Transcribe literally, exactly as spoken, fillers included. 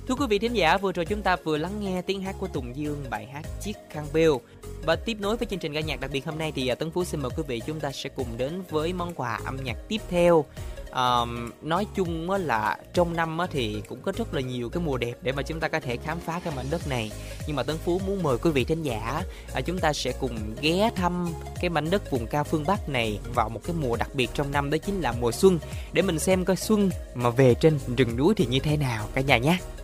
Thưa quý vị thính giả, vừa rồi chúng ta vừa lắng nghe tiếng hát của Tùng Dương, bài hát Chiếc khăn bêu. Và tiếp nối với chương trình ca nhạc đặc biệt hôm nay thì Tấn Phú xin mời quý vị chúng ta sẽ cùng đến với món quà âm nhạc tiếp theo. Um, nói chung là trong năm thì cũng có rất là nhiều cái mùa đẹp để mà chúng ta có thể khám phá cái mảnh đất này, nhưng mà Tấn Phú muốn mời quý vị thính giả à, chúng ta sẽ cùng ghé thăm cái mảnh đất vùng cao phương Bắc này vào một cái mùa đặc biệt trong năm, đó chính là mùa xuân, để mình xem coi xuân mà về trên rừng núi thì như thế nào cả nhà nhé.